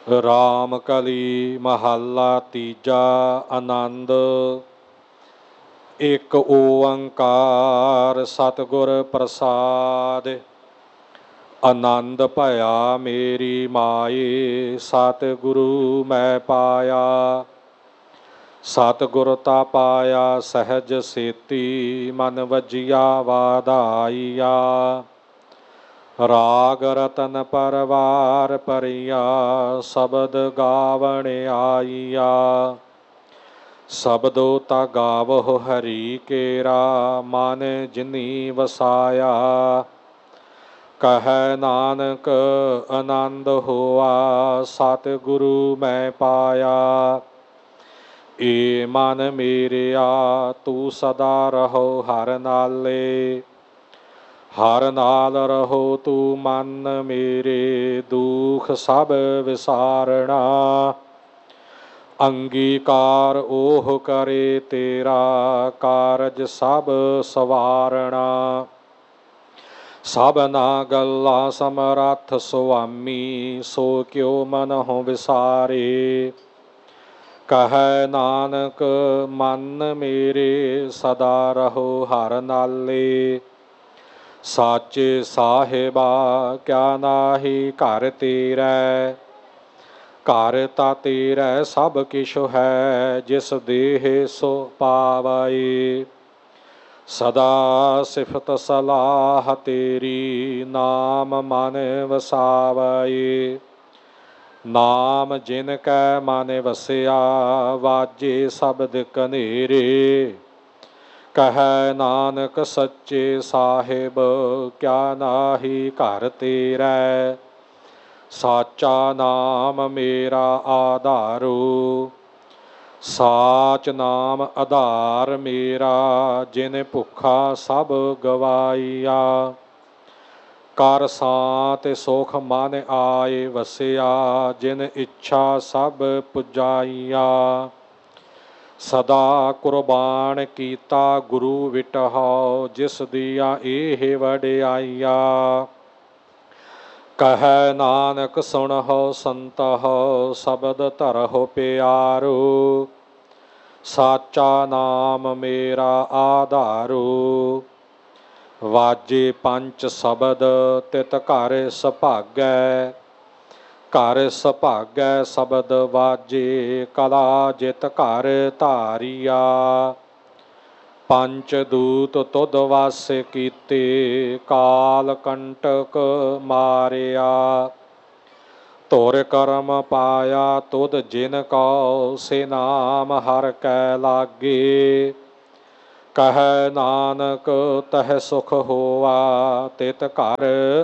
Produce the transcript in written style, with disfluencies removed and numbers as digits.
ਰਾਮ ਕਲੀ ਮਹੱਲਾ ਤੀਜਾ। ਆਨੰਦ। ਇੱਕ ਓੰਕਾਰ ਸਤਿਗੁਰ ਪ੍ਰਸਾਦਿ। ਆਨੰਦ ਭਇਆ ਮੇਰੀ ਮਾਏ, ਸਤਿਗੁਰੂ ਮੈਂ ਪਾਇਆ। ਸਤਿਗੁਰ ਤਾ ਪਾਇਆ ਸਹਿਜ ਸੇਤੀ, ਮਨ ਵਜਿਆ ਵਾਧਾਈਆ। ਰਾਗ ਰਤਨ ਪਰਵਾਰ ਪਰਿਆ, ਸ਼ਬਦ ਗਾਵਣ ਆਈਆ। ਸ਼ਬਦੋ ਤਾ ਗਾਵਹੁ ਹਰੀ ਕੇਰਾ, ਮਨ ਜਿਨੀ ਵਸਾਇਆ। ਕਹੈ ਨਾਨਕ ਆਨੰਦ ਹੋਆ, ਸਤਿਗੁਰੂ ਮੈਂ ਪਾਇਆ। ਏ ਮਨ ਮੇਰਿਆ ਤੂੰ ਸਦਾ ਰਹੋ ਹਰ ਨਾਲੇ, ਹਰ ਨਾਲ ਰਹੋ ਤੂੰ ਮਨ ਮੇਰੇ, ਦੁਖ ਸਭ ਵਿਸਾਰਣਾ। ਅੰਗੀਕਾਰ ਉਹ ਕਰੇ ਤੇਰਾ, ਕਾਰਜ ਸਭ ਸਵਾਰਣਾ। ਸਭਨਾ ਗੱਲਾਂ ਸਮਰੱਥ ਸੁਆਮੀ, ਸੋ ਕਿਉ ਮਨਹੁ ਵਿਸਾਰੇ। ਕਹੈ ਨਾਨਕ ਮਨ ਮੇਰੇ ਸਦਾ ਰਹੋ ਹਰ ਨਾਲੇ। ਸਾਚੇ ਸਾਹਿਬਾ ਕਿਆ ਨਾਹੀ ਘਰ ਤੇਰੈ, ਘਰ ਤਾ ਤੇਰੈ ਸਭ ਕਿਛੁ ਹੈ, ਜਿਸ ਦੇਹ ਸੋ ਪਾਵੈ। ਸਦਾ ਸਿਫਤ ਸਲਾਹ ਤੇਰੀ, ਨਾਮ ਮਨ ਵਸਾਵੈ। ਨਾਮ ਜਿਨ ਕੈ ਮਨ ਵਸਿਆ, ਵਾਜੇ ਸ਼ਬਦ ਕਨੇਰੇ। ਕਹੈ ਨਾਨਕ ਸੱਚੇ ਸਾਹਿਬ ਕਿਆ ਨਾਹੀ ਘਰ ਤੇਰੈ। ਸਾਚਾ ਨਾਮ ਮੇਰਾ ਆਧਾਰੋ, ਸਾਚ ਨਾਮ ਆਧਾਰ ਮੇਰਾ। ਜਿਨ ਭੁੱਖਾ ਸਭ ਗਵਾਈਆ, ਕਰ ਸਾਂਤਿ ਸੁਖ ਮਨ ਆਏ ਵਸਿਆ। ਜਿਨ ਇੱਛਾ ਸਭ ਪੁਜਾਈਆ, ਸਦਾ ਕੁਰਬਾਨ ਕੀਤਾ ਗੁਰੂ ਵਿਟਹੁ। ਜਿਸ ਦੀਆਂ ਇਹ ਵਡਿਆਈਆ, ਕਹੈ ਨਾਨਕ ਸੁਣਹੁ ਸੰਤਹੁ, ਸ਼ਬਦ ਧਰਹੁ ਪਿਆਰੋ। ਸਾਚਾ ਨਾਮ ਮੇਰਾ ਆਧਾਰੋ, ਵਾਜੇ ਪੰਚ ਸ਼ਬਦ ਤਿਤ ਘਰ ਸੁਭਾਗੈ। ਘਰ ਸੁਭਾਗੈ ਸ਼ਬਦ ਵਾਜੇ, ਕਲਾ ਜਿਤ ਘਰ ਧਾਰੀਆ। ਪੰਚ ਦੂਤ ਤੁਧ ਵਸ ਕੀਤੇ, ਕਾਲ ਕੰਟਕ ਮਾਰਿਆ। ਧੁਰ ਕਰਮ ਪਾਇਆ ਤੁਧ ਜਿਨ ਕਉ, ਸੇ ਨਾਮ ਹਰਿ ਕੈ ਲਾਗੇ। ਕਹੈ ਨਾਨਕ ਤਹ ਸੁਖ ਹੋਆ, ਤਿਤ ਘਰ